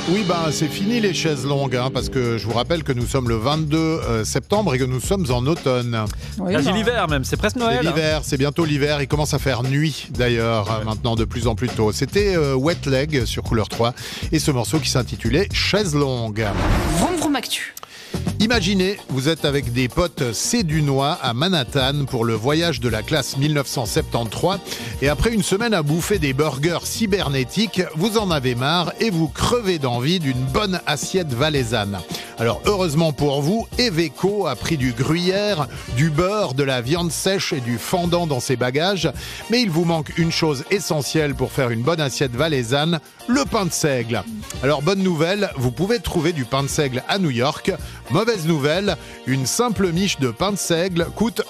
Oui, c'est fini les chaises longues, parce que je vous rappelle que nous sommes le 22 septembre et que nous sommes en automne. Oui, C'est l'hiver même, c'est presque Noël. C'est l'hiver, c'est bientôt l'hiver. Il commence à faire nuit d'ailleurs, maintenant de plus en plus tôt. C'était Wet Leg sur Couleur 3 et ce morceau qui s'intitulait Chaises longues. Vroom Vroom Actu. Imaginez, vous êtes avec des potes cédunois à Manhattan pour le voyage de la classe 1973 et après une semaine à bouffer des burgers cybernétiques, vous en avez marre et vous crevez d'envie d'une bonne assiette valaisanne. Alors heureusement pour vous, Eveco a pris du gruyère, du beurre, de la viande sèche et du fendant dans ses bagages, mais il vous manque une chose essentielle pour faire une bonne assiette valaisanne, le pain de seigle. Alors bonne nouvelle, vous pouvez trouver du pain de seigle à New York. Mauvaise nouvelle, une simple miche de pain de seigle coûte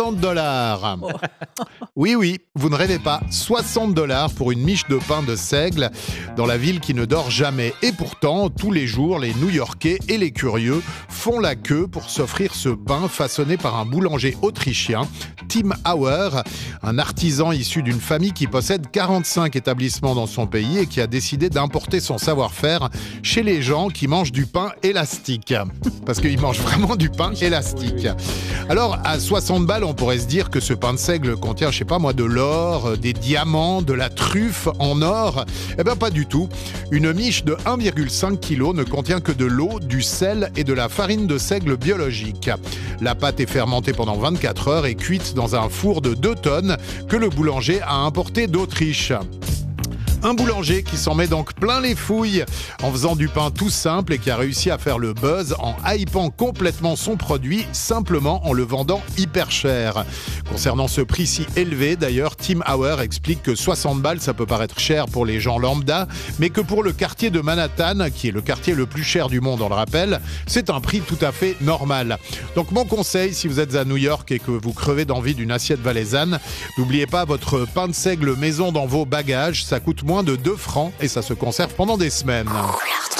$60. Oui, vous ne rêvez pas, $60 pour une miche de pain de seigle dans la ville qui ne dort jamais. Et pourtant, tous les jours, les New-Yorkais et les curieux font la queue pour s'offrir ce pain façonné par un boulanger autrichien, Tim Auer, un artisan issu d'une famille qui possède 45 établissements dans son pays et qui a décidé d'importer son savoir-faire chez les gens qui mangent du pain élastique. Parce qu'ils mangent vraiment du pain élastique. Alors, à 60 balles, on pourrait se dire que ce pain de seigle contient, de l'or, des diamants, de la truffe en or. Eh bien, pas du tout. Une miche de 1,5 kg ne contient que de l'eau, du sel et de la farine de seigle biologique. La pâte est fermentée pendant 24 heures et cuite dans un four de 2 tonnes que le boulanger a importé d'Autriche. Un boulanger qui s'en met donc plein les fouilles en faisant du pain tout simple et qui a réussi à faire le buzz en hypant complètement son produit simplement en le vendant hyper cher. Concernant ce prix si élevé, d'ailleurs, Tim Auer explique que 60 balles, ça peut paraître cher pour les gens lambda, mais que pour le quartier de Manhattan, qui est le quartier le plus cher du monde, on le rappelle, c'est un prix tout à fait normal. Donc mon conseil, si vous êtes à New York et que vous crevez d'envie d'une assiette valaisanne, n'oubliez pas votre pain de seigle maison dans vos bagages, ça coûte moins de 2 francs et ça se conserve pendant des semaines.